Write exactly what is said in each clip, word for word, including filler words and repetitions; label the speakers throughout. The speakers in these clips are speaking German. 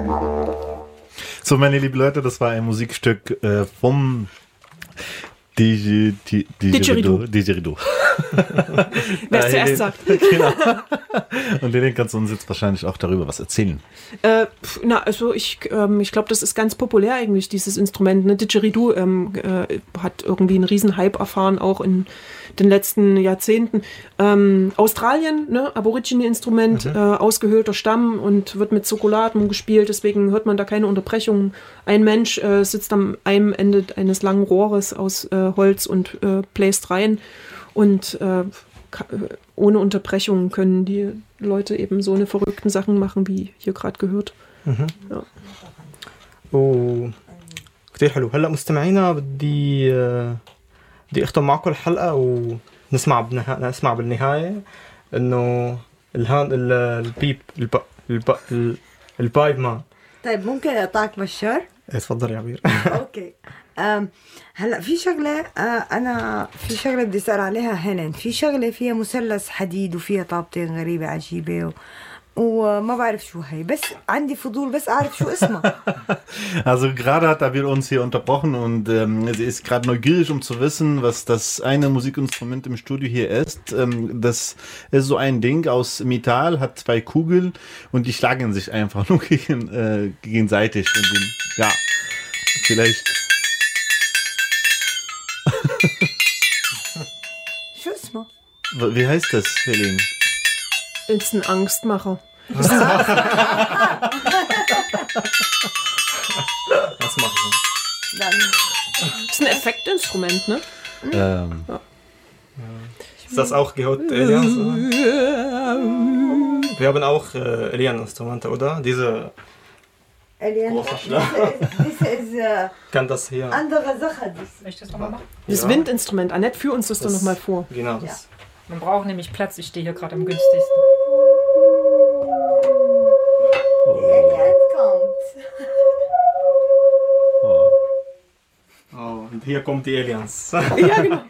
Speaker 1: So, meine lieben Leute, das war ein Musikstück äh, vom Didgeridoo. Didgeridoo.
Speaker 2: Wer es zuerst sagt.
Speaker 1: Genau. Und den kannst du uns jetzt wahrscheinlich auch darüber was erzählen.
Speaker 2: Äh, na, also ich, ähm, ich glaube, das ist ganz populär eigentlich, dieses Instrument. Ne? Didgeridoo ähm, äh, hat irgendwie einen riesen Hype erfahren, auch in den letzten Jahrzehnten. Ähm, Australien, ne? Aborigine-Instrument, mhm. äh, ausgehöhlter Stamm und wird mit Zirkulatmung gespielt, deswegen hört man da keine Unterbrechungen. Ein Mensch äh, sitzt am einem Ende eines langen Rohres aus äh, Holz und äh, bläst rein und äh, ohne Unterbrechung können die Leute eben so eine verrückten Sachen machen, wie hier gerade gehört.
Speaker 3: Mhm. Ja. و كتير حلو. هلا مستمعينا بدي بدي اختم معكم الحلقه ونسمع بنها... نسمع بالنهايه انه الهان البيب الب... الب... البايب مان.
Speaker 4: طيب ممكن اقطعك بشار؟
Speaker 3: اتفضل يا عبير.
Speaker 4: اوكي. هلا في شغله انا في شغله بدي اسال عليها هنا. في شغله فيها مثلث حديد وفيها طابتين غريبه عجيبه و... وما بعرف شو هي بس عندي فضول بس اعرف شو اسمها.
Speaker 1: Also gerade hat Abir uns hier unterbrochen und ähm, sie ist gerade neugierig, um zu wissen, was das eine Musikinstrument im Studio hier ist. Ähm, das ist so ein Ding aus Metall, hat zwei Kugeln und die schlagen sich einfach nur gegen, äh, gegenseitig. Und den, ja, vielleicht.
Speaker 4: شو اسمه؟
Speaker 1: Wie heißt das, Helene?
Speaker 2: Ist ein Angstmacher.
Speaker 3: Was machen wir?
Speaker 2: Ist ein Effektinstrument, ne?
Speaker 1: Ähm.
Speaker 2: Ja.
Speaker 3: Ist das auch gehört, Aliens? Wir haben auch äh, Alien-Instrumente, oder? Diese große Schlag. Kann das hier?
Speaker 4: Andere Sache.
Speaker 5: Soll ich das nochmal machen?
Speaker 2: Das
Speaker 3: Ja.
Speaker 2: Windinstrument. Annette, führ uns das, das doch nochmal vor.
Speaker 3: Genau, das.
Speaker 5: Man braucht nämlich Platz, ich stehe hier gerade am günstigsten.
Speaker 3: Oh, und hier kommt die Aliens.
Speaker 2: Ja, genau.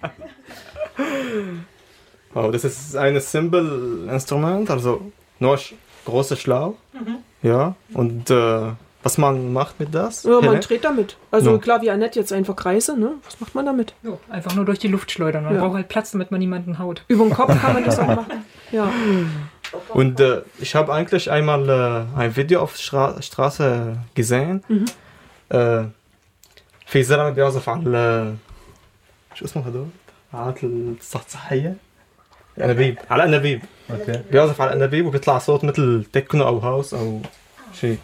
Speaker 3: Oh, das ist ein Cymbal-Instrument, also nur sch- große Schlauch. Mhm. Ja, und äh, was man macht mit das?
Speaker 2: Ja, man
Speaker 3: Helene?
Speaker 2: dreht damit. Also
Speaker 3: No.
Speaker 2: klar, wie Annette jetzt einfach Kreise, ne? Was macht man damit?
Speaker 5: Jo, einfach nur durch die Luft schleudern. Man
Speaker 2: Ja.
Speaker 5: braucht halt Platz, damit man niemanden haut.
Speaker 2: Über den Kopf kann man das auch machen. Ja.
Speaker 3: Und äh, ich habe eigentlich einmal äh, ein Video auf der Stra- Straße gesehen.
Speaker 2: Mhm.
Speaker 3: آه، في زلمه بيعزف على شو اسمه هدول؟ على الصحصحيه انابيب على انابيب
Speaker 1: Okay.
Speaker 3: بيعزف على انابيب وبيطلع صوت مثل تكنو او هاوس او شيء.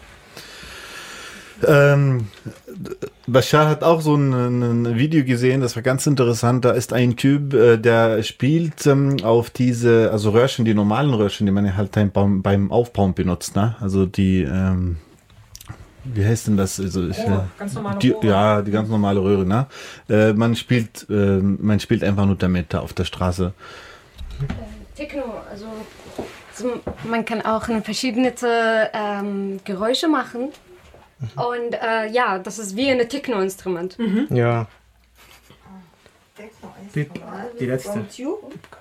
Speaker 1: Ähm, Bashar hat auch so ein, ein Video gesehen, das war ganz interessant. Da ist ein Typ, äh, der spielt ähm, auf diese, also Röhrchen, die normalen Röhrchen, die man ja halt beim, beim Aufbauen benutzt, ne? Also die, ähm, wie heißt denn das? Also ich,
Speaker 5: Rohre, ganz normale
Speaker 1: die,
Speaker 5: Rohre.
Speaker 1: ja, die ganz normale Röhre, ne? Äh, man spielt, äh, man spielt einfach nur damit da auf der Straße.
Speaker 6: Techno, also, also man kann auch verschiedene ähm, Geräusche machen. Und äh, ja, das ist wie ein Techno-Instrument.
Speaker 3: Ja. Die, die letzte.